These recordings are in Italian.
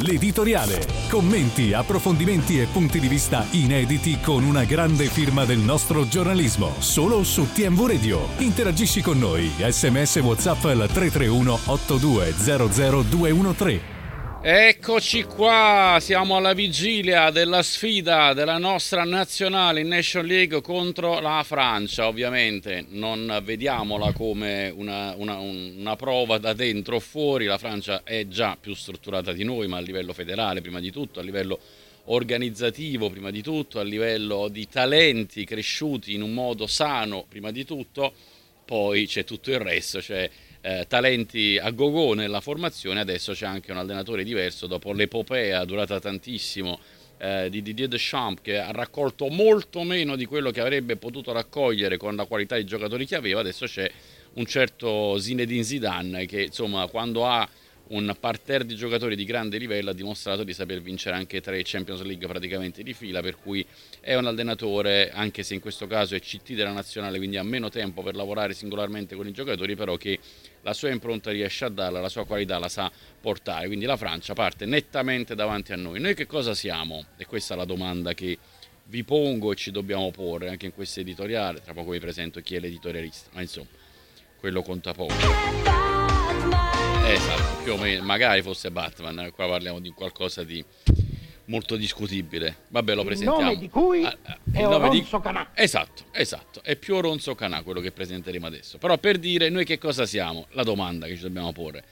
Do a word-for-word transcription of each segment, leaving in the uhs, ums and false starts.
l'editoriale. Commenti, approfondimenti e punti di vista inediti con una grande firma del nostro giornalismo. Solo su T M V Radio. Interagisci con noi. Sms WhatsApp al tre tre uno otto due zero zero due uno tre. Eccoci qua, siamo alla vigilia della sfida della nostra nazionale in Nation League contro la Francia. Ovviamente non vediamola come una, una, una prova da dentro o fuori, la Francia è già più strutturata di noi, ma a livello federale prima di tutto, a livello organizzativo prima di tutto, a livello di talenti cresciuti in un modo sano prima di tutto, poi c'è tutto il resto, cioè Eh, talenti a go-go nella formazione. Adesso c'è anche un allenatore diverso dopo l'epopea durata tantissimo eh, di Didier Deschamps, che ha raccolto molto meno di quello che avrebbe potuto raccogliere con la qualità di giocatori che aveva. Adesso c'è un certo Zinedine Zidane che, insomma, quando ha un parterre di giocatori di grande livello ha dimostrato di saper vincere anche tre Champions League praticamente di fila, per cui è un allenatore, anche se in questo caso è C T della nazionale, quindi ha meno tempo per lavorare singolarmente con i giocatori, però che la sua impronta riesce a darla, la sua qualità la sa portare. Quindi la Francia parte nettamente davanti a noi. Noi che cosa siamo? E questa è la domanda che vi pongo e ci dobbiamo porre anche in questo editoriale. Tra poco vi presento chi è l'editorialista, ma insomma, quello conta poco. Esatto, più o meno, magari fosse Batman, qua parliamo di qualcosa di molto discutibile. Vabbè, lo presentiamo. Il nome di cui ah, ah, il è nome Oronzo di... Canà. Esatto, esatto, è più Oronzo Canà quello che presenteremo adesso. Però per dire noi che cosa siamo, la domanda che ci dobbiamo porre.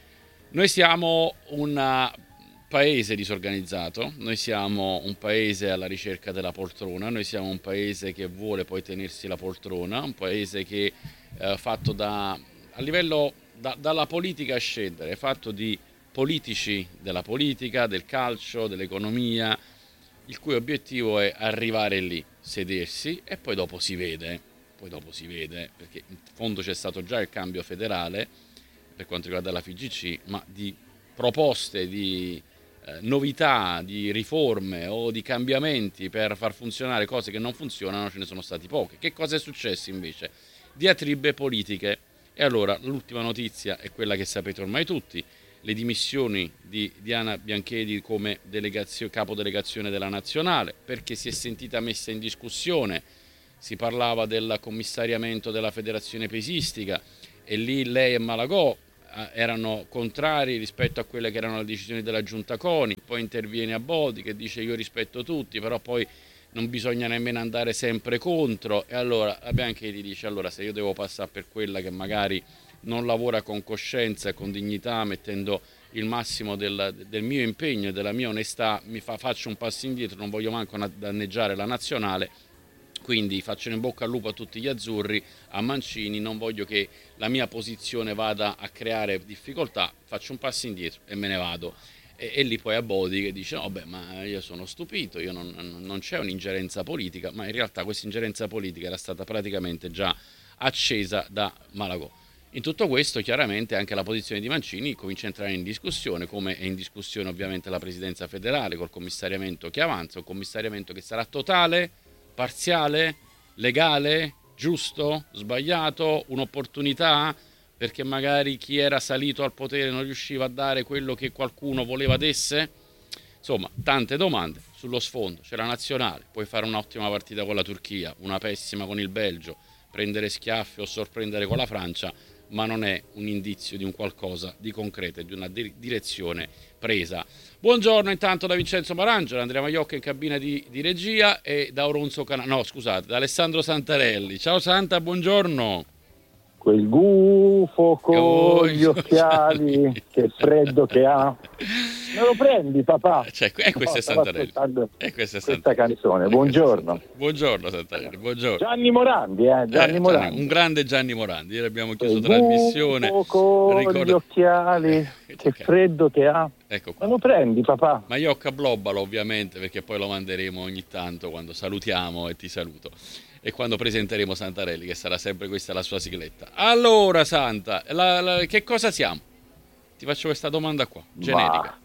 Noi siamo un paese disorganizzato, noi siamo un paese alla ricerca della poltrona, noi siamo un paese che vuole poi tenersi la poltrona, un paese che è eh, fatto da, a livello da, dalla politica a scendere, è fatto di politici della politica, del calcio, dell'economia, il cui obiettivo è arrivare lì, sedersi e poi dopo si vede, poi dopo si vede, perché in fondo c'è stato già il cambio federale per quanto riguarda la F I G C, ma di proposte, di eh, novità, di riforme o di cambiamenti per far funzionare cose che non funzionano ce ne sono stati poche. Che cosa è successo invece? Diatribe politiche. E allora l'ultima notizia è quella che sapete ormai tutti, le dimissioni di Diana Bianchedi come delegazio, capodelegazione della nazionale, perché si è sentita messa in discussione, si parlava del commissariamento della federazione pesistica e lì lei e Malagò eh, erano contrari rispetto a quelle che erano le decisioni della giunta CONI, poi interviene Abodi che dice io rispetto tutti, però poi non bisogna nemmeno andare sempre contro, e allora la Bianchedi dice allora se io devo passare per quella che magari non lavora con coscienza e con dignità, mettendo il massimo del, del mio impegno e della mia onestà, mi fa, faccio un passo indietro, non voglio manco danneggiare la nazionale, quindi faccio in bocca al lupo a tutti gli azzurri, a Mancini, non voglio che la mia posizione vada a creare difficoltà, faccio un passo indietro e me ne vado. E, e lì poi Abodi che dice no beh ma io sono stupito, io non, non c'è un'ingerenza politica, ma in realtà questa ingerenza politica era stata praticamente già accesa da Malagò. In tutto questo chiaramente anche la posizione di Mancini comincia a entrare in discussione, come è in discussione ovviamente la presidenza federale col commissariamento che avanza, un commissariamento che sarà totale, parziale, legale, giusto, sbagliato, un'opportunità, perché magari chi era salito al potere non riusciva a dare quello che qualcuno voleva desse? Insomma, tante domande. Sullo sfondo c'è la nazionale, puoi fare un'ottima partita con la Turchia, una pessima con il Belgio, prendere schiaffi o sorprendere con la Francia, ma non è un indizio di un qualcosa di concreto e di una di- direzione presa. Buongiorno intanto da Vincenzo Marangelo, Andrea Maiocca in cabina di, di regia e da Oronzo Canà, no scusate, da Alessandro Santarelli. Ciao Santa, buongiorno. Quel gufo con oh, gli occhiali, che freddo che ha. Me lo prendi papà? Cioè, e questo no, è Santarelli. E questo è questa Santarelli. canzone. Buongiorno. Buongiorno Santarelli, buongiorno. Gianni Morandi, eh, Gianni eh, Morandi. Un grande Gianni Morandi, ieri abbiamo chiuso Quel trasmissione. Gufo con Ricorda... gli occhiali, eh, che okay. freddo che ha. Ecco qua. Me lo prendi papà? Maiocca Blobbalo ovviamente, perché poi lo manderemo ogni tanto quando salutiamo e ti saluto. E quando presenteremo Santarelli, che sarà sempre questa la sua sigletta. Allora Santa, la, la, che cosa siamo? Ti faccio questa domanda qua, generica.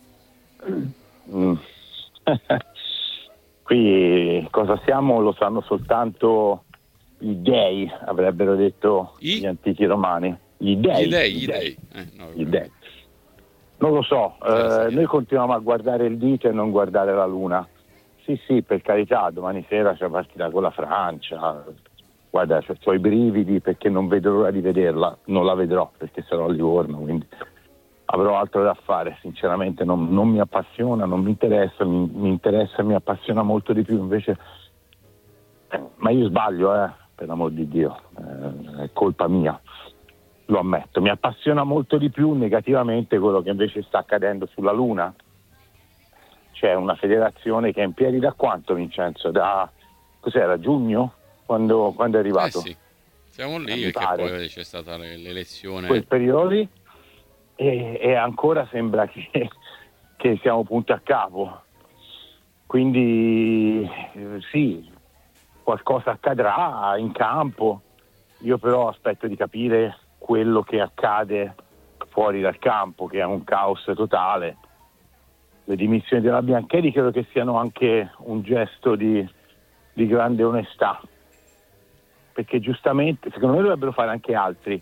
Mm. Qui cosa siamo lo sanno soltanto i dei, avrebbero detto I? gli antichi romani. Gli dei. Gli dei, gli dei. dei. Eh, no, gli dei. Non lo so, eh, noi continuiamo a guardare il dito e non guardare la luna. Sì, sì, per carità, domani sera c'è partita con la Francia. Guarda, ho i brividi perché non vedo l'ora di vederla. Non la vedrò perché sarò a Livorno, quindi avrò altro da fare. Sinceramente non, non mi appassiona, non mi interessa, mi, mi interessa e mi appassiona molto di più. Invece, eh, ma io sbaglio, eh, per l'amor di Dio, eh, è colpa mia. Lo ammetto, mi appassiona molto di più negativamente quello che invece sta accadendo sulla Luna. C'è una federazione che è in piedi da quanto, Vincenzo? Da cos'era, giugno? Quando, quando è arrivato? Eh sì, siamo lì Eh, perché pare. poi c'è stata l'elezione. Quel periodo lì e, e ancora sembra che, che siamo punto a capo. Quindi eh, sì, qualcosa accadrà in campo. Io però aspetto di capire quello che accade fuori dal campo, che è un caos totale. Le dimissioni della Biancheri credo che siano anche un gesto di, di grande onestà, perché giustamente, secondo me dovrebbero fare anche altri,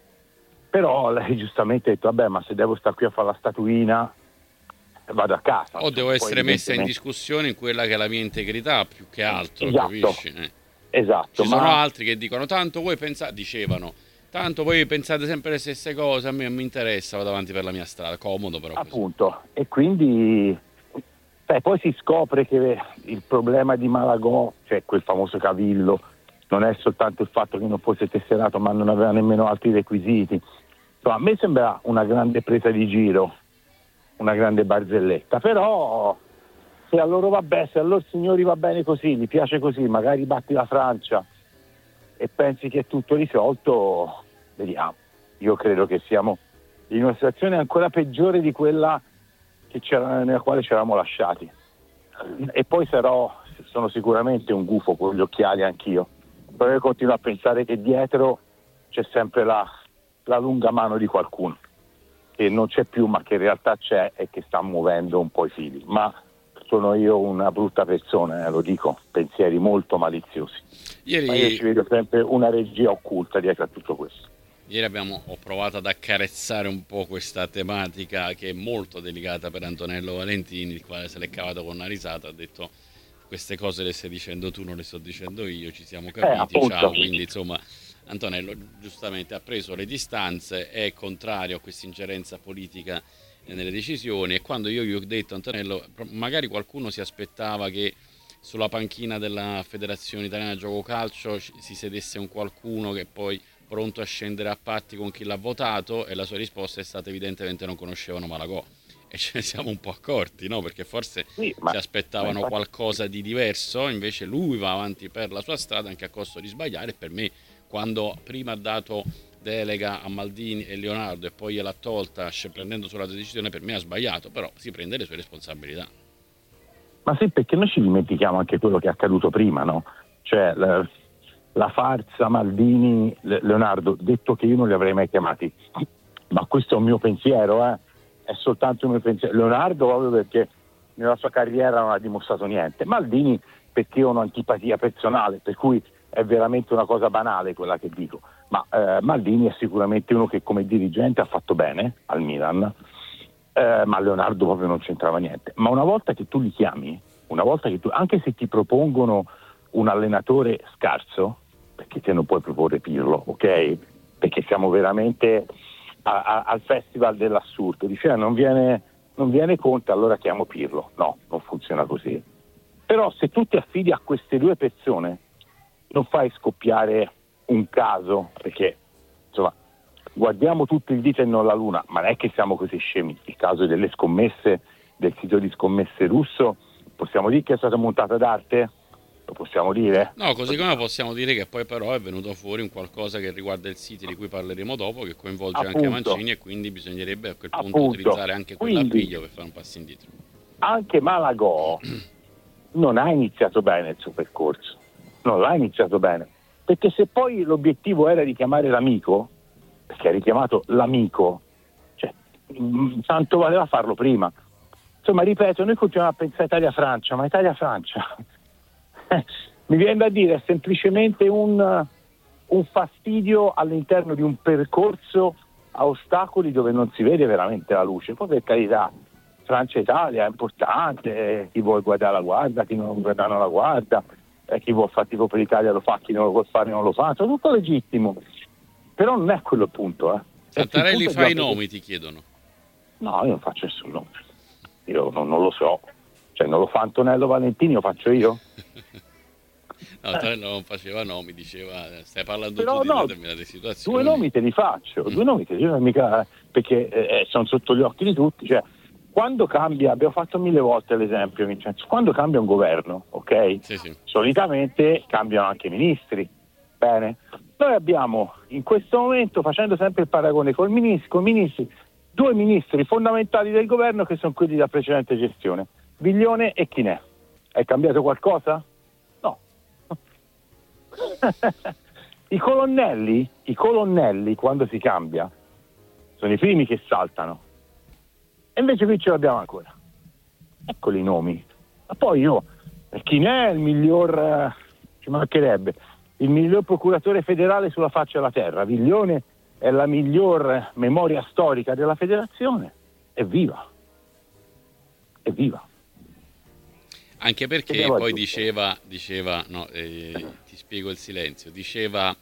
però lei giustamente ha detto vabbè, ma se devo stare qui a fare la statuina vado a casa. O devo essere Poi, messa in discussione in quella che è la mia integrità più che altro, esatto, capisci? Eh. Esatto. Ci ma... sono altri che dicono tanto voi pensate, dicevano, tanto voi pensate sempre le stesse cose, a me non mi interessa, vado avanti per la mia strada, comodo però così. Appunto, e quindi beh, poi si scopre che il problema di Malagò, cioè quel famoso cavillo, non è soltanto il fatto che non fosse tesserato, ma non aveva nemmeno altri requisiti. Insomma, a me sembra una grande presa di giro, una grande barzelletta, però se a loro va bene, se a loro signori va bene così, gli piace così, magari batti la Francia e pensi che è tutto risolto, vediamo. Io credo che siamo in una situazione ancora peggiore di quella che c'era, nella quale ci eravamo lasciati. E poi sarò, sono sicuramente un gufo con gli occhiali anch'io, però io continuo a pensare che dietro c'è sempre la, la lunga mano di qualcuno che non c'è più ma che in realtà c'è e che sta muovendo un po' i fili. Ma sono io una brutta persona, eh, lo dico, pensieri molto maliziosi. Ieri... Ma io ci vedo sempre una regia occulta dietro a tutto questo. Ieri abbiamo, ho provato ad accarezzare un po' questa tematica che è molto delicata per Antonello Valentini, il quale se l'è cavato con una risata, ha detto queste cose le stai dicendo tu, non le sto dicendo io, ci siamo capiti, eh, ciao. Quindi insomma Antonello giustamente ha preso le distanze, è contrario a questa ingerenza politica nelle decisioni, e quando io gli ho detto, Antonello, magari qualcuno si aspettava che sulla panchina della Federazione Italiana Gioco Calcio si sedesse un qualcuno che poi pronto a scendere a patti con chi l'ha votato, e la sua risposta è stata evidentemente non conoscevano Malagò, e ce ne siamo un po' accorti, no? Perché forse sì, ma, si aspettavano infatti... qualcosa di diverso, invece lui va avanti per la sua strada anche a costo di sbagliare. Per me, quando prima ha dato delega a Maldini e Leonardo e poi gliel'ha tolta prendendo sulla decisione, per me ha sbagliato, però si prende le sue responsabilità. Ma sì, perché noi ci dimentichiamo anche quello che è accaduto prima, no? Cioè la, la farsa Maldini, Leonardo, detto che io non li avrei mai chiamati, ma questo è un mio pensiero, eh? È soltanto un mio pensiero. Leonardo proprio perché nella sua carriera non ha dimostrato niente, Maldini perché ho un'antipatia personale, per cui è veramente una cosa banale quella che dico, ma eh, Maldini è sicuramente uno che come dirigente ha fatto bene al Milan, eh, ma Leonardo proprio non c'entrava niente. Ma una volta che tu li chiami, una volta che tu, anche se ti propongono un allenatore scarso, perché te non puoi proporre Pirlo, ok? Perché siamo veramente a, a, al festival dell'assurdo, dice non viene, non viene Conte, allora chiamo Pirlo. No, non funziona così. Però se tu ti affidi a queste due persone non fai scoppiare un caso, perché insomma guardiamo tutto il dito e non la luna, ma non è che siamo così scemi. Il caso delle scommesse, del sito di scommesse russo, possiamo dire che è stata montata d'arte? Lo possiamo dire? No, così come possiamo dire che poi però è venuto fuori un qualcosa che riguarda il City, di cui parleremo dopo, che coinvolge Appunto. anche Mancini, e quindi bisognerebbe a quel punto Appunto. utilizzare anche quell'appiglio per fare un passo indietro. Anche Malagò non ha iniziato bene il suo percorso, non l'ha iniziato bene, perché se poi l'obiettivo era richiamare l'amico, perché ha richiamato l'amico, cioè mh, tanto valeva farlo prima. Insomma, ripeto, noi continuiamo a pensare Italia-Francia, ma Italia-Francia mi viene da dire è semplicemente un, un fastidio all'interno di un percorso a ostacoli dove non si vede veramente la luce. Poi, per carità, Francia e Italia è importante, chi vuole guardare la guarda, chi non vuole guardare non la guarda, eh, chi vuole fare tipo per l'Italia lo fa, chi non lo vuole fare non lo fa, è tutto legittimo, però non è quello il punto. Eh. Santarelli, fa i nomi, ti chiedono. No, io non faccio nessun nome, io non, non lo so, cioè non lo fa Antonello Valentini, lo faccio io? No, Antonello non faceva nomi, diceva stai parlando però, tu di no, determinate situazioni. Due nomi te li faccio, mm. due nomi te li faccio, mica, perché eh, sono sotto gli occhi di tutti, cioè quando cambia, abbiamo fatto mille volte l'esempio, Vincenzo, quando cambia un governo, ok? Sì, sì. Solitamente cambiano anche i ministri, bene? Noi abbiamo in questo momento, facendo sempre il paragone con i ministri, con ministri, due ministri fondamentali del governo che sono quelli della precedente gestione, Viglione e Chinè. È cambiato qualcosa? No. I colonnelli, i colonnelli quando si cambia sono i primi che saltano. E invece qui ce l'abbiamo ancora. Eccoli i nomi. Ma poi io, Chinè è il miglior, ci mancherebbe, il miglior procuratore federale sulla faccia della terra. Viglione è la miglior memoria storica della federazione. Evviva. Evviva. Anche perché poi diceva, diceva no, eh, ti spiego il silenzio, diceva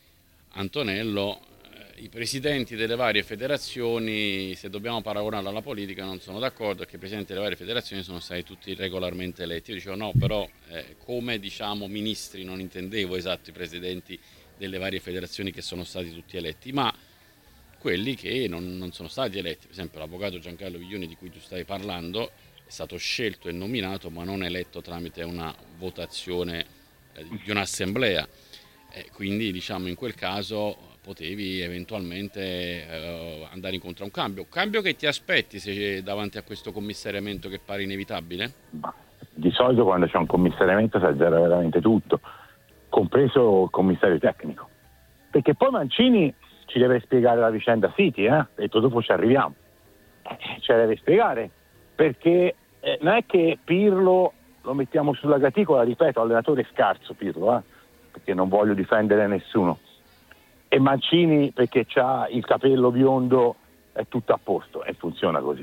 Antonello, i presidenti delle varie federazioni, se dobbiamo paragonarlo alla politica, non sono d'accordo, perché i presidenti delle varie federazioni sono stati tutti regolarmente eletti. Io dicevo no, però eh, come diciamo ministri non intendevo esatto i presidenti delle varie federazioni che sono stati tutti eletti, ma quelli che non, non sono stati eletti. Per esempio l'avvocato Giancarlo Viglione di cui tu stai parlando è stato scelto e nominato, ma non eletto tramite una votazione eh, di un'assemblea. Eh, quindi diciamo in quel caso potevi eventualmente eh, andare incontro a un cambio. Un cambio che ti aspetti se davanti a questo commissariamento che pare inevitabile? Di solito quando c'è un commissariamento si azzera veramente tutto, compreso il commissario tecnico. Perché poi Mancini ci deve spiegare la vicenda City, eh? E dopo ci arriviamo. Eh, ce la deve spiegare, perché eh, non è che Pirlo lo mettiamo sulla graticola, ripeto, allenatore scarso Pirlo, eh? Perché non voglio difendere nessuno. E Mancini perché c'ha il capello biondo è tutto a posto e funziona così.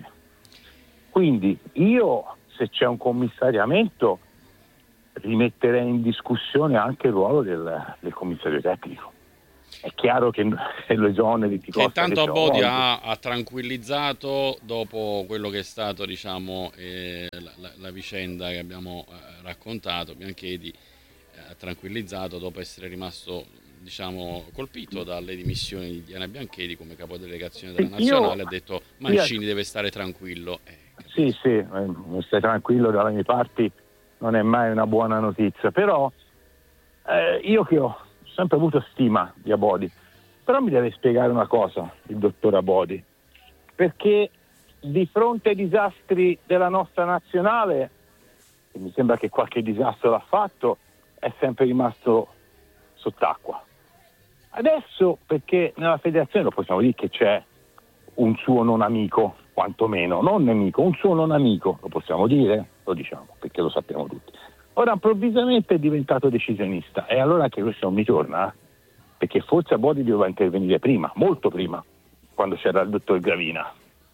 Quindi io, se c'è un commissariamento, rimetterei in discussione anche il ruolo del, del commissario tecnico. È chiaro che le esoneri ti che intanto Abodi ha, ha tranquillizzato dopo quello che è stato diciamo eh, la, la vicenda che abbiamo eh, raccontato. Bianchedi eh, ha tranquillizzato dopo essere rimasto diciamo colpito dalle dimissioni di Diana Bianchedi come capodelegazione della nazionale. Io, ha detto Mancini io, deve stare tranquillo. Eh, sì sì, eh, stai tranquillo dalle mie parti, non è mai una buona notizia, però eh, io che ho sempre avuto stima di Abodi, però mi deve spiegare una cosa il dottor Abodi, perché di fronte ai disastri della nostra nazionale, e mi sembra che qualche disastro l'ha fatto, è sempre rimasto sott'acqua. Adesso, perché nella federazione lo possiamo dire che c'è un suo non amico, quantomeno, non nemico, un suo non amico, lo possiamo dire? Lo diciamo, perché lo sappiamo tutti. Ora improvvisamente è diventato decisionista e allora anche questo non mi torna, eh? Perché forse Abodi doveva intervenire prima, molto prima, quando c'era il dottor Gravina,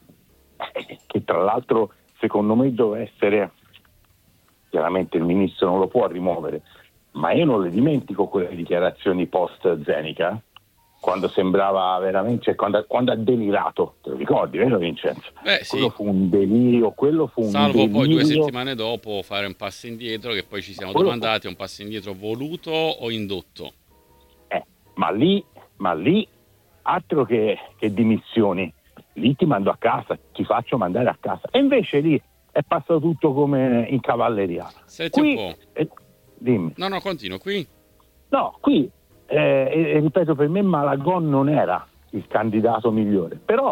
eh, che tra l'altro secondo me doveva essere, chiaramente il ministro non lo può rimuovere, ma io non le dimentico quelle dichiarazioni post Zenica, quando sembrava veramente, cioè quando, quando ha delirato, te lo ricordi, vero Vincenzo? Beh, sì. Quello fu un delirio, quello fu un Salvo delirio. Poi due settimane dopo fare un passo indietro, che poi ci siamo quello domandati, fu... un passo indietro voluto o indotto? Eh, ma lì, ma lì altro che, che dimissioni, lì ti mando a casa, ti faccio mandare a casa, e invece lì è passato tutto come in cavalleria. Senti qui, un po'. Eh, dimmi. No, no, continuo, qui? No, qui Eh, e, e ripeto, per me Malagòn non era il candidato migliore, però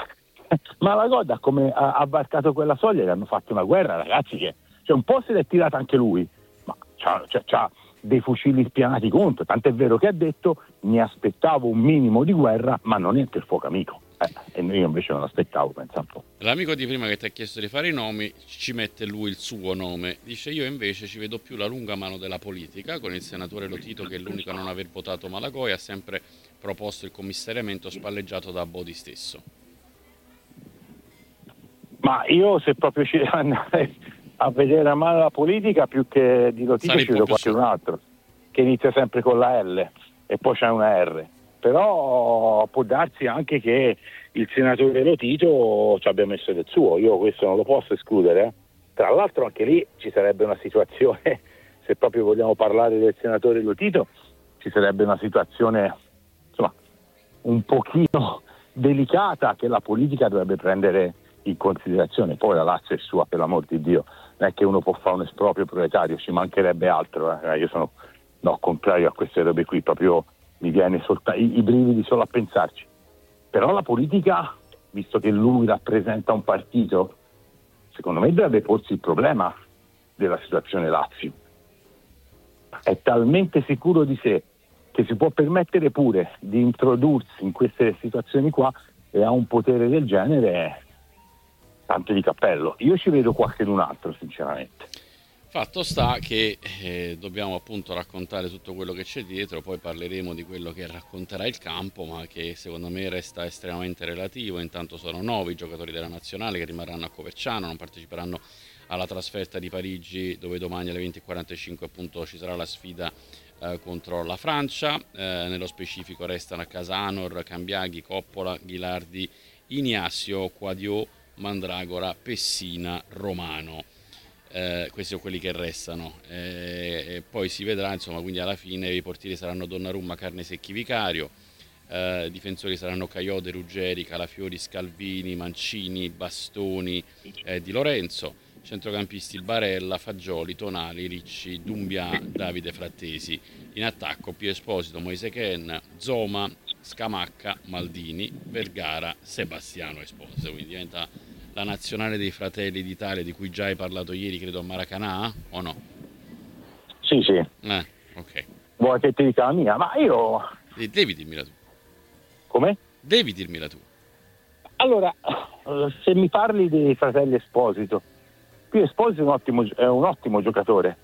Malagòn da come ha, ha varcato quella soglia, gli hanno fatto una guerra, ragazzi, che cioè, un po' se l'è tirata anche lui, ma c'ha, c'ha, c'ha dei fucili spianati contro, tant'è vero che ha detto mi aspettavo un minimo di guerra, ma non è per fuoco amico. Eh, e io invece non aspettavo, pensa un po'. L'amico di prima che ti ha chiesto di fare i nomi ci mette lui il suo nome, dice io invece ci vedo più la lunga mano della politica con il senatore Lotito che è l'unico a non aver votato Malagoi, ha sempre proposto il commissariamento spalleggiato da Bodi stesso. Ma io se proprio ci devo andare a vedere la mano della politica, più che di Lotito ci vedo qualcun altro che inizia sempre con la L e poi c'è una R. Però può darsi anche che il senatore Lotito ci abbia messo del suo, io questo non lo posso escludere. Eh. Tra l'altro anche lì ci sarebbe una situazione, se proprio vogliamo parlare del senatore Lotito, ci sarebbe una situazione insomma un pochino delicata che la politica dovrebbe prendere in considerazione. Poi la Lazio è sua, per l'amor di Dio, non è che uno può fare un esproprio proletario, ci mancherebbe altro. Eh. Io sono no, contrario a queste robe qui, proprio mi viene solta- i, i brividi solo a pensarci. Però la politica, visto che lui rappresenta un partito, secondo me dovrebbe porsi il problema della situazione Lazio. È talmente sicuro di sé che si può permettere pure di introdursi in queste situazioni qua e ha un potere del genere, tanto di cappello. Io ci vedo qualcun altro, sinceramente. Fatto sta che eh, dobbiamo appunto raccontare tutto quello che c'è dietro, poi parleremo di quello che racconterà il campo, ma che secondo me resta estremamente relativo. Intanto sono nove i giocatori della nazionale che rimarranno a Coverciano, non parteciperanno alla trasferta di Parigi, dove domani alle venti e quarantacinque appunto ci sarà la sfida eh, contro la Francia. Eh, nello specifico restano a casa Anor, Cambiaghi, Coppola, Ghilardi, Iniasio, Quadio, Mandragora, Pessina, Romano. Eh, questi sono quelli che restano, eh, e poi si vedrà, insomma, quindi alla fine i portieri saranno Donnarumma, Carnesecchi, Vicario, eh, difensori saranno Caiote, Ruggeri, Calafiori, Scalvini, Mancini, Bastoni, eh, Di Lorenzo, centrocampisti Barella, Fagioli, Tonali, Ricci, Dumbia, Davide Frattesi, in attacco Pio Esposito, Moise Ken, Zoma, Scamacca, Maldini, Vergara, Sebastiano Esposito, quindi diventa la nazionale dei Fratelli d'Italia di cui già hai parlato ieri, credo a Maracanã, o no? Sì, sì. Eh, ok. Vuoi che ti dica la mia? Ma io... E devi dirmela tu. Come? Devi dirmela tu. Allora, se mi parli dei Fratelli Esposito, qui Esposito è un ottimo, è un ottimo giocatore,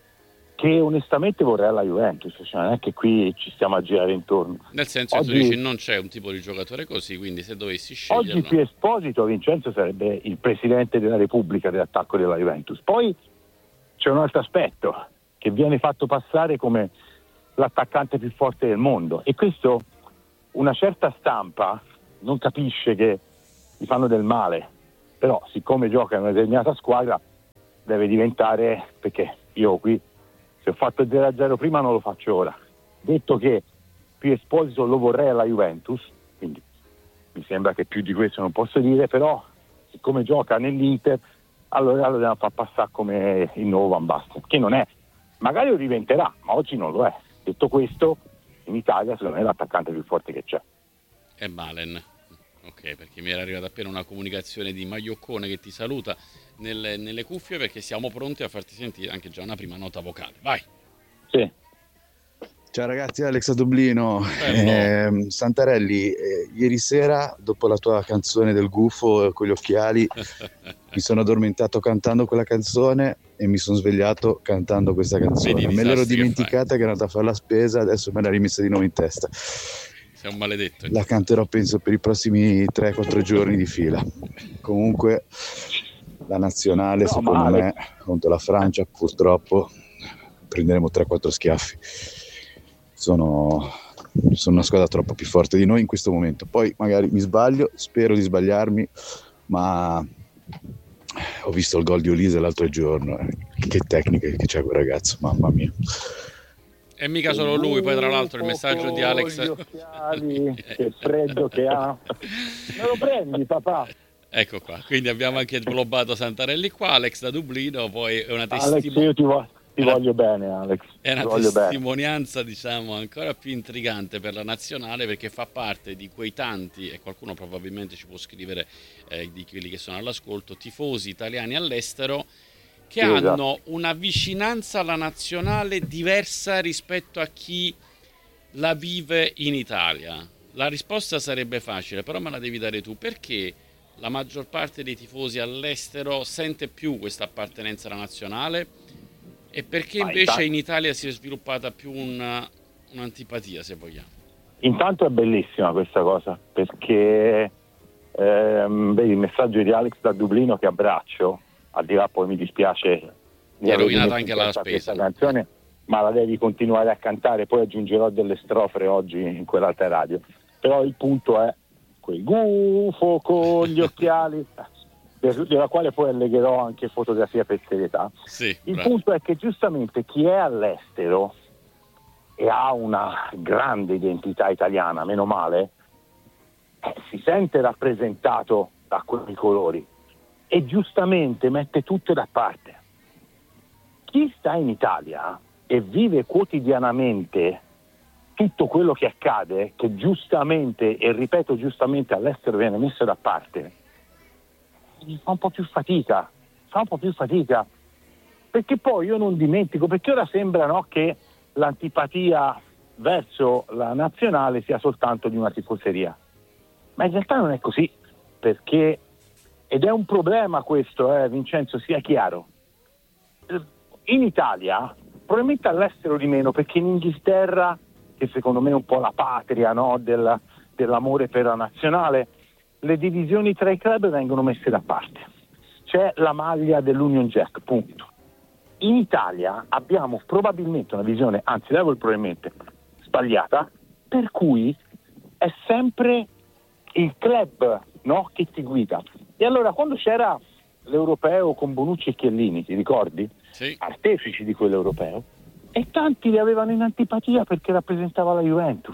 che onestamente vorrei alla Juventus, cioè non è che qui ci stiamo a girare intorno. Nel senso che oggi, tu dici non c'è un tipo di giocatore così, quindi se dovessi scegliere... Oggi più Esposito, Vincenzo, sarebbe il presidente della Repubblica dell'attacco della Juventus. Poi c'è un altro aspetto che viene fatto passare come l'attaccante più forte del mondo, e questo una certa stampa non capisce che gli fanno del male, però siccome gioca in una determinata squadra deve diventare, perché io qui se ho fatto zero a zero prima non lo faccio ora. Detto che più Esposito lo vorrei alla Juventus, quindi mi sembra che più di questo non posso dire, però siccome gioca nell'Inter allora lo dobbiamo far passare come il nuovo Van Basten, che non è, magari lo diventerà, ma oggi non lo è. Detto questo, in Italia secondo me è l'attaccante più forte che c'è. È Malen. Ok, perché mi era arrivata appena una comunicazione di Maglioccone che ti saluta nelle, nelle cuffie, perché siamo pronti a farti sentire anche già una prima nota vocale. Vai! Sì. Ciao ragazzi, Alex a Dublino. Eh, Santarelli, eh, ieri sera dopo la tua canzone del gufo con gli occhiali mi sono addormentato cantando quella canzone e mi sono svegliato cantando questa canzone. Me l'ero dimenticata che, che ero andata a fare la spesa, adesso me l'ha rimessa di nuovo in testa. Sei un maledetto. La canterò penso per i prossimi tre quattro giorni di fila. Comunque la nazionale no, secondo male. me contro la Francia purtroppo prenderemo tre quattro schiaffi. Sono, sono una squadra troppo più forte di noi in questo momento. Poi magari mi sbaglio, spero di sbagliarmi, ma ho visto il gol di Olise l'altro giorno. Che tecnica che c'è quel ragazzo, mamma mia. E mica solo lui, poi tra l'altro il messaggio di Alex... Gli occhiali, che freddo che ha. Me lo prendi, papà? Ecco qua, quindi abbiamo anche sglobato Santarelli qua, Alex da Dublino, poi è una testimonianza. Alex, io ti, vo- ti una... voglio bene, Alex. È una ti testimonianza, diciamo, ancora più intrigante per la nazionale, perché fa parte di quei tanti, e qualcuno probabilmente ci può scrivere eh, di quelli che sono all'ascolto, tifosi italiani all'estero, che sì, hanno esatto. una vicinanza alla nazionale diversa rispetto a chi la vive in Italia. La risposta sarebbe facile, però me la devi dare tu. Perché la maggior parte dei tifosi all'estero sente più questa appartenenza alla nazionale e perché Ma invece intanto, in Italia si è sviluppata più una, un'antipatia, se vogliamo? intanto è bellissima questa cosa, perché ehm, vedi il messaggio di Alex da Dublino che abbraccio, al di là poi mi dispiace Ti è aver rovinata messo anche in la testa spesa. questa canzone, ma la devi continuare a cantare, poi aggiungerò delle strofe oggi in quell'altra radio. Però il punto è quel gufo con gli occhiali, della quale poi allegherò anche fotografia per serietà. Sì, Il bravo. punto è che giustamente chi è all'estero e ha una grande identità italiana, meno male, eh, si sente rappresentato da quei colori e giustamente mette tutto da parte. Chi sta in Italia e vive quotidianamente tutto quello che accade, che giustamente, e ripeto giustamente, all'estero viene messo da parte, fa un po' più fatica, fa un po' più fatica, perché poi io non dimentico, perché ora sembra, no, che l'antipatia verso la nazionale sia soltanto di una tifoseria, ma in realtà non è così, perché, ed è un problema questo, eh, Vincenzo, sia chiaro, in Italia, probabilmente all'estero di meno, perché in Inghilterra, che secondo me è un po' la patria, no, del, dell'amore per la nazionale, le divisioni tra i club vengono messe da parte. C'è la maglia dell'Union Jack, punto. In Italia abbiamo probabilmente una visione, anzi levo il probabilmente, sbagliata, per cui è sempre il club, no, che ti guida. E allora quando c'era l'europeo con Bonucci e Chiellini, ti ricordi? Sì. Artefici di quell'europeo, e tanti li avevano in antipatia perché rappresentava la Juventus.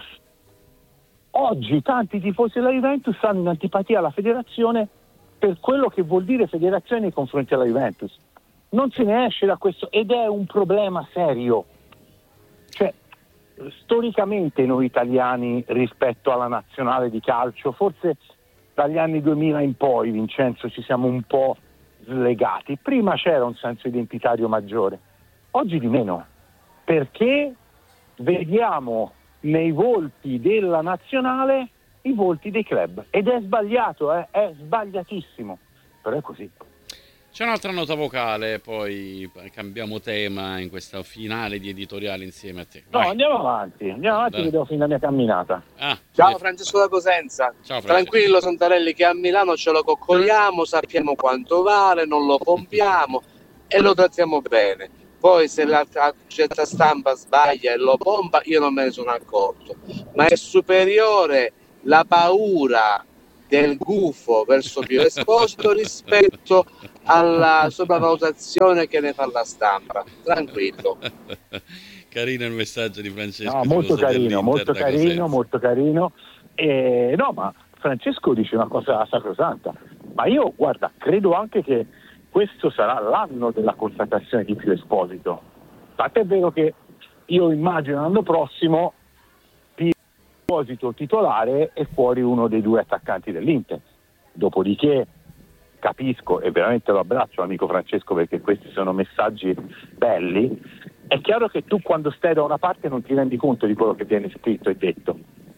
Oggi tanti tifosi della Juventus hanno in antipatia alla federazione per quello che vuol dire federazione nei confronti della Juventus. Non se ne esce da questo, ed è un problema serio. Cioè, storicamente noi italiani rispetto alla nazionale di calcio, forse dagli anni duemila in poi, Vincenzo, ci siamo un po' slegati. Prima c'era un senso identitario maggiore, oggi di meno, perché vediamo nei volti della nazionale i volti dei club, ed è sbagliato, eh? È sbagliatissimo, però è così. C'è un'altra nota vocale, poi cambiamo tema in questa finale di editoriale insieme a te. No, Vai. andiamo avanti, andiamo avanti, Dai. che devo finire la mia camminata. Ah, Ciao sì. Francesco da Cosenza. Ciao, Francesco. Tranquillo Santarelli, che a Milano ce lo coccoliamo, sappiamo quanto vale, non lo pompiamo e lo trattiamo bene. Poi se la certa stampa sbaglia e lo pompa, io non me ne sono accorto, ma è superiore la paura del gufo verso Pio Esposito rispetto alla sopravvalutazione che ne fa la stampa. Tranquillo. Carino il messaggio di Francesco. No, molto tifoso carino, dell'Inter molto da carino, Cosenza. molto carino. E, no, ma Francesco dice una cosa sacrosanta. Ma io, guarda, credo anche che questo sarà l'anno della consacrazione di Pio Esposito. Tant'è vero che io immagino l'anno prossimo Pio Esposito titolare e fuori uno dei due attaccanti dell'Inter. Dopodiché capisco e veramente lo abbraccio, amico Francesco, perché questi sono messaggi belli. È chiaro che tu quando stai da una parte non ti rendi conto di quello che viene scritto e detto,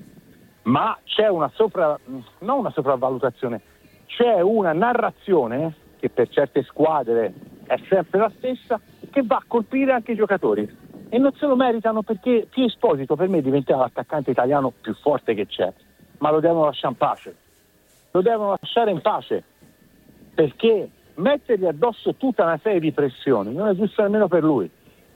ma c'è una sopra, non una sopravvalutazione, c'è una narrazione che per certe squadre è sempre la stessa, che va a colpire anche i giocatori e non se lo meritano, perché Pio Esposito per me diventa l'attaccante italiano più forte che c'è, ma lo devono lasciare in pace, lo devono lasciare in pace, perché mettergli addosso tutta una serie di pressioni non è giusto nemmeno per lui.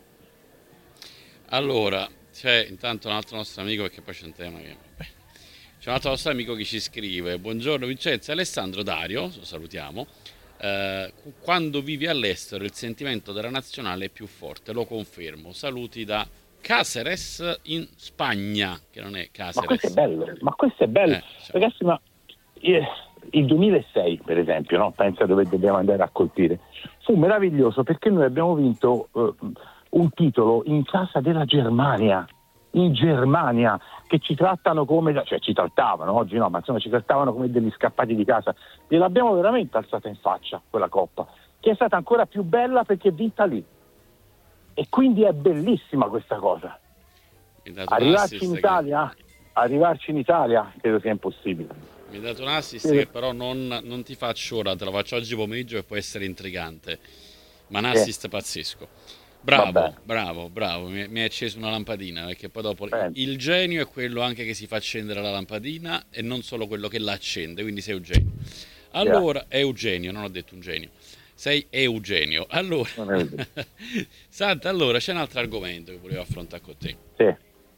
Allora, c'è intanto un altro nostro amico, perché poi c'è un tema che... Beh, c'è un altro nostro amico che ci scrive: buongiorno Vincenzo, Alessandro Dario, lo salutiamo. Eh, quando vivi all'estero il sentimento della nazionale è più forte, lo confermo. Saluti da Cáceres in Spagna, che non è Cáceres. Ma questo è bello, ma questo è bello. Eh, cioè. Ragazzi, ma eh, il duemilasei per esempio, no? Pensa dove dobbiamo andare a colpire, fu meraviglioso perché noi abbiamo vinto eh, un titolo in casa della Germania, in Germania, che ci trattano come, cioè ci trattavano, oggi no, ma insomma ci trattavano come degli scappati di casa, e l'abbiamo veramente alzata in faccia quella coppa, che è stata ancora più bella perché è vinta lì, e quindi è bellissima questa cosa. Arrivarci in Italia arrivarci in Italia credo sia impossibile. Mi hai dato un assist sì. che però non, non ti faccio ora, te lo faccio oggi pomeriggio e può essere intrigante, ma un assist sì. pazzesco. Bravo, bravo, bravo, mi, mi hai acceso una lampadina, perché poi dopo Beh. il genio è quello anche che si fa accendere la lampadina e non solo quello che la accende, quindi sei Eugenio. Allora, yeah. Eugenio, non ho detto un genio, sei Eugenio. Allora, Santa, allora c'è un altro argomento che volevo affrontare con te. Sì.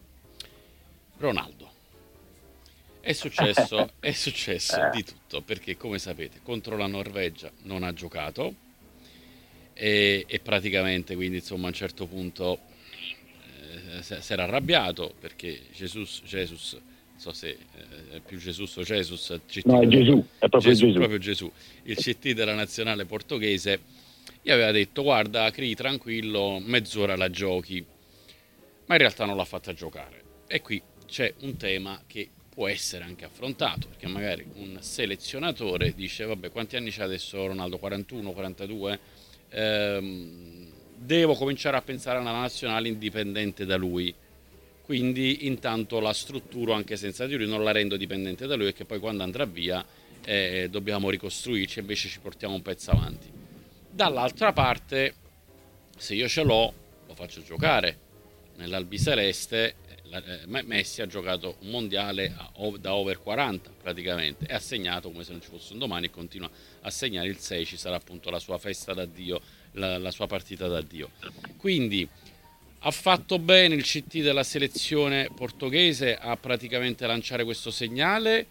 Ronaldo. È successo, è successo di tutto, perché come sapete contro la Norvegia non ha giocato. E, e praticamente quindi insomma a un certo punto eh, si era arrabbiato perché Jesus, Jesus non so se eh, è più Jesus o Jesus C T no è Gesù, è proprio Gesù, Gesù. proprio Gesù il C T della nazionale portoghese gli aveva detto guarda Cri tranquillo mezz'ora la giochi, ma in realtà non l'ha fatta giocare. E qui c'è un tema che può essere anche affrontato, perché magari un selezionatore dice vabbè quanti anni c'ha adesso Ronaldo, quarantuno quarantadue, Ehm, devo cominciare a pensare a una nazionale indipendente da lui, quindi intanto la strutturo anche senza di lui, non la rendo dipendente da lui, perché poi quando andrà via eh, dobbiamo ricostruirci, invece ci portiamo un pezzo avanti. Dall'altra parte, se io ce l'ho lo faccio giocare nell'albiceleste. eh, Messi ha giocato un mondiale da over quaranta praticamente e ha segnato come se non ci fosse un domani e continua a segnare. Il sei ci sarà appunto la sua festa d'addio, la, la sua partita d'addio. Quindi ha fatto bene il C T della selezione portoghese a praticamente lanciare questo segnale,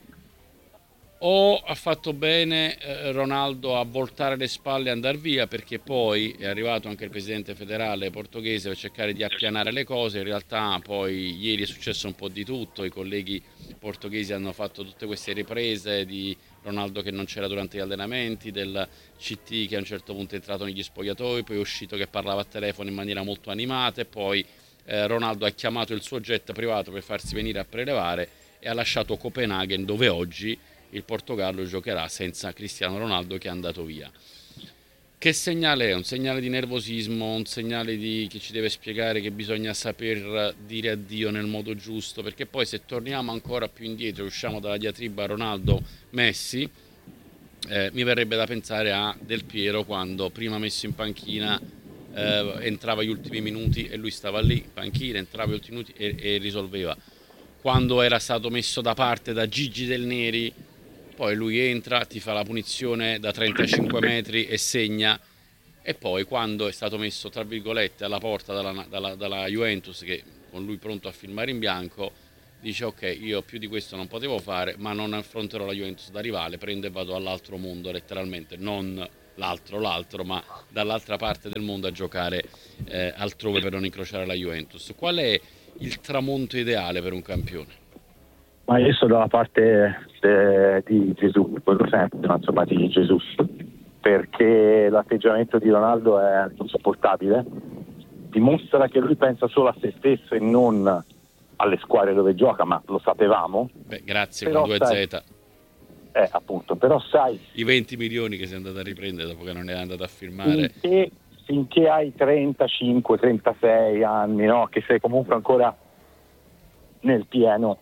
o ha fatto bene eh, Ronaldo a voltare le spalle e andare via, perché poi è arrivato anche il presidente federale portoghese per cercare di appianare le cose. In realtà poi ieri è successo un po' di tutto, i colleghi portoghesi hanno fatto tutte queste riprese di Ronaldo che non c'era durante gli allenamenti, del C T che a un certo punto è entrato negli spogliatoi, poi è uscito che parlava a telefono in maniera molto animata, e poi eh, Ronaldo ha chiamato il suo jet privato per farsi venire a prelevare e ha lasciato Copenaghen, dove oggi il Portogallo giocherà senza Cristiano Ronaldo che è andato via. Che segnale è? Un segnale di nervosismo, un segnale di che ci deve spiegare che bisogna saper dire addio nel modo giusto, perché poi se torniamo ancora più indietro, usciamo dalla diatriba Ronaldo-Messi, eh, mi verrebbe da pensare a Del Piero quando prima messo in panchina eh, entrava gli ultimi minuti e lui stava lì in panchina, entrava gli ultimi minuti e, e risolveva. Quando era stato messo da parte da Gigi Del Neri, poi lui entra, ti fa la punizione da trentacinque metri e segna, e poi quando è stato messo tra virgolette alla porta dalla, dalla, dalla Juventus, che con lui pronto a firmare in bianco, dice ok, io più di questo non potevo fare, ma non affronterò la Juventus da rivale, prendo e vado all'altro mondo letteralmente, non l'altro l'altro, ma dall'altra parte del mondo a giocare eh, altrove per non incrociare la Juventus. Qual è il tramonto ideale per un campione? Ma io sto dalla parte de, di Gesù, quello sempre, insomma, di Gesù, perché l'atteggiamento di Ronaldo è insopportabile, dimostra che lui pensa solo a se stesso e non alle squadre dove gioca, ma lo sapevamo. Beh, grazie però, con due sai, Z. Eh, appunto, però sai... I venti milioni che sei andato a riprendere dopo che non è andato a firmare. Finché, finché hai trentacinque trentasei anni, no? Che sei comunque ancora nel pieno,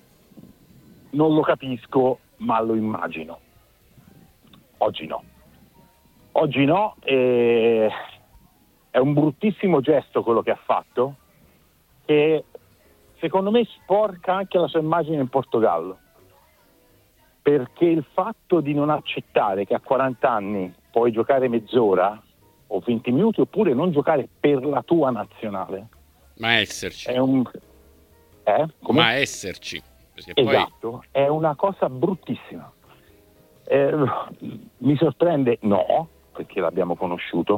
non lo capisco, ma lo immagino. Oggi no. Oggi no, e è un bruttissimo gesto quello che ha fatto, che secondo me sporca anche la sua immagine in Portogallo, perché il fatto di non accettare che a quaranta anni puoi giocare mezz'ora o venti minuti oppure non giocare per la tua nazionale, ma esserci è un eh? Come? ma esserci perché esatto, poi... è una cosa bruttissima. Eh, mi sorprende, no, perché l'abbiamo conosciuto,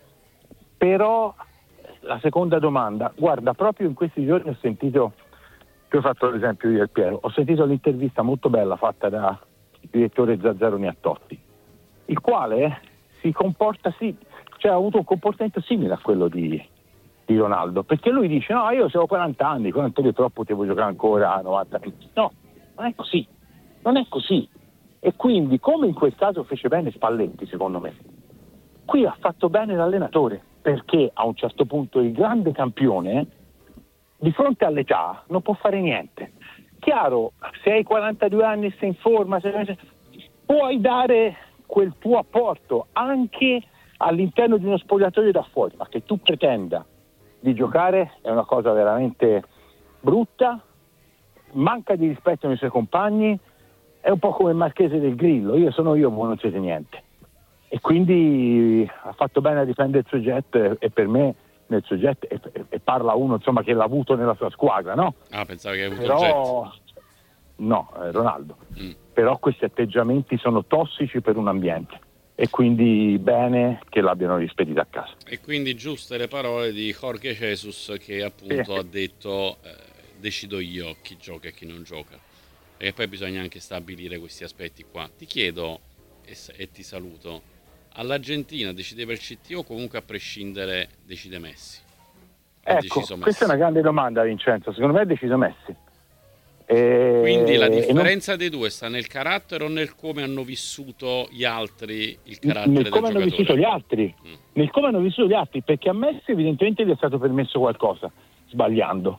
però la seconda domanda, guarda, proprio in questi giorni ho sentito, che ho fatto l'esempio di Del Piero, ho sentito l'intervista molto bella fatta dal direttore Zazzaro Niattotti, il quale si comporta, sì, cioè ha avuto un comportamento simile a quello di, di Ronaldo, perché lui dice no, io ho quaranta anni, quaranta anni troppo, potevo giocare ancora a novanta minuti. No, non è così, non è così. E quindi, come in quel caso fece bene Spalletti, secondo me, qui ha fatto bene l'allenatore, perché a un certo punto il grande campione di fronte all'età non può fare niente, che chiaro, se hai quarantadue anni e sei in forma, se... puoi dare quel tuo apporto anche all'interno di uno spogliatoio da fuori, ma che tu pretenda di giocare è una cosa veramente brutta, manca di rispetto nei suoi compagni, è un po' come il Marchese del Grillo, io sono io, voi non siete niente. E quindi ha fatto bene a difendere il suo jet, e per me nel suo jet, e, e parla uno insomma che l'ha avuto nella sua squadra, no? Ah, pensavo che hai avuto Però, il jet. No, eh, Ronaldo. Mm. Però questi atteggiamenti sono tossici per un ambiente e quindi bene che l'abbiano rispedito a casa. E quindi giuste le parole di Jorge Jesus, che appunto Sì. ha detto eh, decido io chi gioca e chi non gioca, e poi bisogna anche stabilire questi aspetti qua. Ti chiedo e, e ti saluto, all'Argentina decideva il C T o comunque a prescindere decide Messi? Ha Ecco, Messi? questa è una grande domanda, Vincenzo, secondo me ha deciso Messi. E... Quindi la e differenza non... dei due sta nel carattere o nel come hanno vissuto gli altri il carattere nel del come giocatore? hanno vissuto gli altri, Mm. nel come hanno vissuto gli altri, perché a Messi evidentemente gli è stato permesso qualcosa, sbagliando,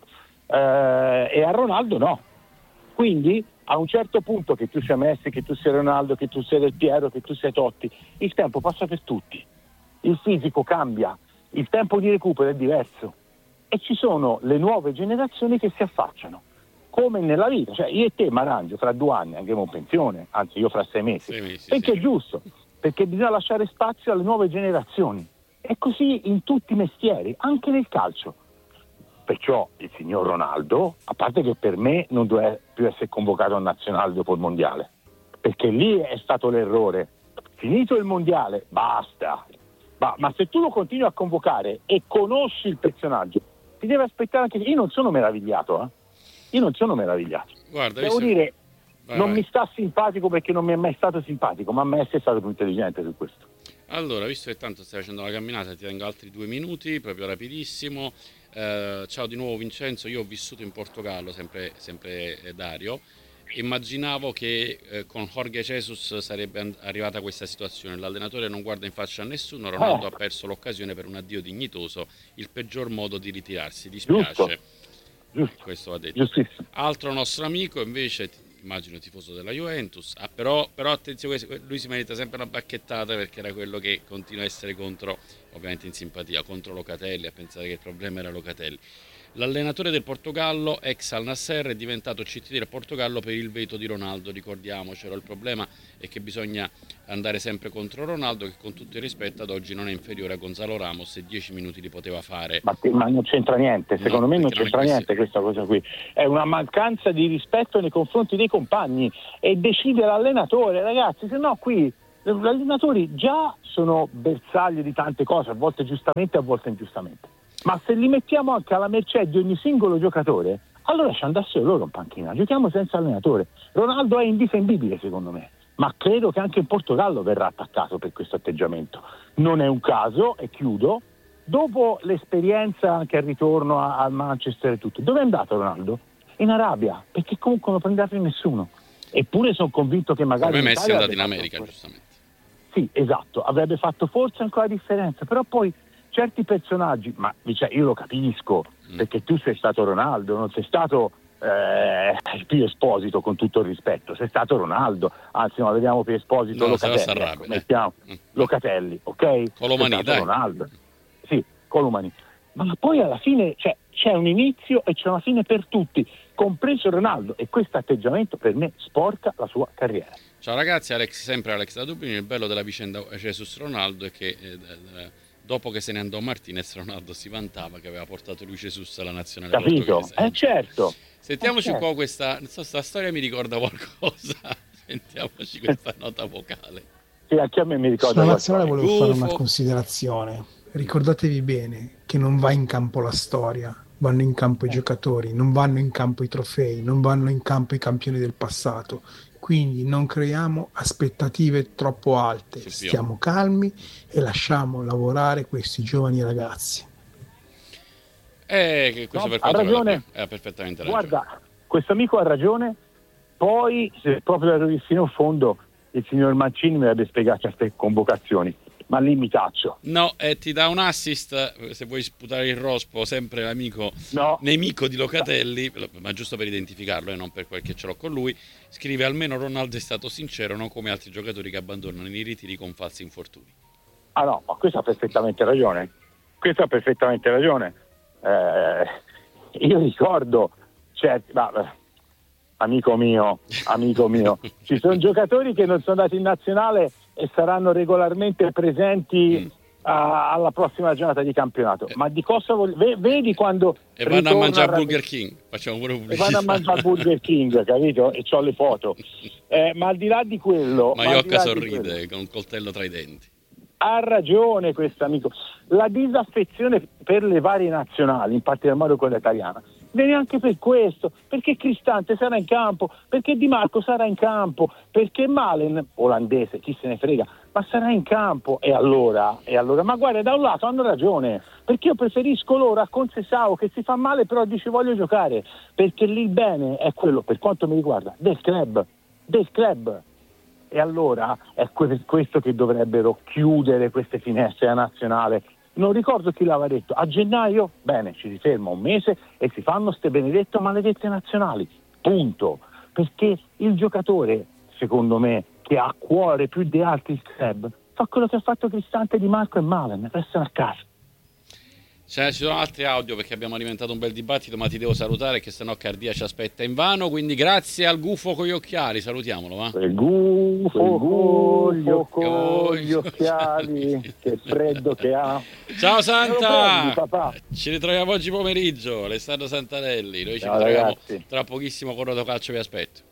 eh, e a Ronaldo no. Quindi a un certo punto, che tu sia Messi, che tu sia Ronaldo, che tu sia Del Piero, che tu sia Totti, il tempo passa per tutti, il fisico cambia, il tempo di recupero è diverso e ci sono le nuove generazioni che si affacciano, come nella vita. Cioè io e te, Marangio, fra due anni andremo in pensione, anzi io fra sei mesi, Sei mesi, perché sì. è giusto, perché bisogna lasciare spazio alle nuove generazioni. È così in tutti i mestieri, anche nel calcio. Perciò il signor Ronaldo, a parte che per me non deve più essere convocato a nazionale dopo il mondiale, perché lì è stato l'errore. Finito il mondiale, basta. Ma, ma se tu lo continui a convocare e conosci il personaggio, ti deve aspettare anche. Io non sono meravigliato, eh? Io non sono meravigliato. Guarda, Devo visto... dire, vai, non vai. mi sta simpatico perché non mi è mai stato simpatico, ma Messi è stato più intelligente su questo. Allora, visto che tanto stai facendo la camminata, ti tengo altri due minuti, proprio rapidissimo. Eh, ciao di nuovo Vincenzo, io ho vissuto in Portogallo, sempre, sempre eh, Dario. Immaginavo che eh, con Jorge Jesus sarebbe and- arrivata questa situazione. L'allenatore non guarda in faccia a nessuno, Ronaldo Eh. ha perso l'occasione per un addio dignitoso, il peggior modo di ritirarsi, dispiace. Giusto. Giusto. Questo va detto. Giustissimo. Altro nostro amico invece, ti- immagino tifoso della Juventus, ah, però, però attenzione, lui si merita sempre una bacchettata perché era quello che continua a essere contro, ovviamente in simpatia, contro Locatelli, a pensare che il problema era Locatelli. L'allenatore del Portogallo, ex Al Nasser, è diventato C T del Portogallo per il veto di Ronaldo, ricordiamocelo. Il problema è che bisogna andare sempre contro Ronaldo, che con tutto il rispetto ad oggi non è inferiore a Gonzalo Ramos e dieci minuti li poteva fare. Ma, ma non c'entra niente, secondo No, me non perché non è c'entra questo. niente questa cosa qui. È una mancanza di rispetto nei confronti dei compagni e decide l'allenatore, ragazzi, se no qui gli allenatori già sono bersaglio di tante cose, a volte giustamente, a volte ingiustamente. Ma se li mettiamo anche alla mercé di ogni singolo giocatore, allora ci andassero loro in panchina, giochiamo senza allenatore. Ronaldo è indifendibile secondo me, ma credo che anche in Portogallo verrà attaccato per questo atteggiamento. Non è un caso, e chiudo, dopo l'esperienza anche al ritorno a, al Manchester e tutto, dove è andato Ronaldo? In Arabia, perché comunque non prendeva più nessuno. Eppure sono convinto che magari Come in Messi è Italia andato in avrebbe America, fatto- giustamente. Sì, esatto, avrebbe fatto forse ancora la differenza, però poi certi personaggi, ma cioè, io lo capisco, Mm. perché tu sei stato Ronaldo, non sei stato eh, Pio Esposito, con tutto il rispetto, sei stato Ronaldo, anzi no, vediamo Pio Esposito, No, se no Locatelli, s'arrabbia, ecco, eh. mettiamo Mm. Locatelli, ok? Colomani, Sei stato dai. Ronaldo, sì, Colomani, ma poi alla fine cioè, c'è un inizio e c'è una fine per tutti, compreso Ronaldo, e questo atteggiamento per me sporca la sua carriera. Ciao ragazzi, Alex, sempre Alex da Dublino. Il bello della vicenda Jesus Ronaldo è che eh, eh, dopo che se ne andò Martinez, Ronaldo si vantava che aveva portato lui Jesus alla nazionale Capito? portoghese. Eh certo. Sentiamoci Eh, un po' certo. questa, non so, sta storia mi ricorda qualcosa. Sentiamoci questa nota vocale. Sì, anche a me mi ricorda Sulla nazionale qualcosa. volevo fare Gufo. una considerazione. Ricordatevi bene che non va in campo la storia, vanno in campo i giocatori, non vanno in campo i trofei, non vanno in campo i campioni del passato. Quindi non creiamo aspettative troppo alte, Sì, sì. stiamo calmi e lasciamo lavorare questi giovani ragazzi. Eh, che questo No, per ha quanto ragione. riguarda- ha perfettamente ragione. Guarda, questo amico ha ragione, poi se proprio arrivi fino in fondo il signor Mancini mi avrebbe spiegato certe convocazioni, ma lì mi taccio. No, e ti dà un assist, se vuoi sputare il rospo, sempre l'amico No. nemico di Locatelli, ma giusto per identificarlo e non per quel che ce l'ho con lui, scrive: almeno Ronaldo è stato sincero, non come altri giocatori che abbandonano i ritiri con falsi infortuni. Ah no, ma questo ha perfettamente ragione. Questo ha perfettamente ragione. Eh, io ricordo, certi, ma, amico mio, amico mio, ci sono giocatori che non sono andati in nazionale e saranno regolarmente presenti mm. a, alla prossima giornata di campionato. Eh. Ma di cosa voglio... Vedi quando... E vanno a mangiare a Burger King. Facciamo pure pubblicità. E vanno a mangiare Burger King, capito? E c'ho le foto. Eh, ma al di là di quello... Maiocca sorride quello, con un coltello tra i denti. Ha ragione questo amico. La disaffezione per le varie nazionali, in particolar modo quella italiana, viene anche per questo, perché Cristante sarà in campo, perché Di Marco sarà in campo, perché Malen, olandese, chi se ne frega, ma sarà in campo. E allora, e allora, ma guarda, da un lato hanno ragione, perché io preferisco loro a Conceição che si fa male però dice voglio giocare, perché lì il bene è quello, per quanto mi riguarda, del club, del club. E allora è questo che dovrebbero chiudere queste finestre a nazionale. Non ricordo chi l'aveva detto, a gennaio, bene, ci si ferma un mese e si fanno ste benedette maledette nazionali, punto. Perché il giocatore, secondo me, che ha a cuore più di altri il club, fa quello che ha fatto Cristante, Di Marco e Malen, restano a casa. Cioè, ci sono altri audio perché abbiamo alimentato un bel dibattito, ma ti devo salutare che sennò Cardia ci aspetta invano, quindi grazie al gufo con gli occhiali, salutiamolo, va? Il gufo con gli, con gli occhiali, che freddo che ha. Ciao Santa! Prendi, papà. Ci ritroviamo oggi pomeriggio, Alessandro Santarelli, noi ci Ciao, ritroviamo ragazzi. Tra pochissimo con Rotocalcio, vi aspetto.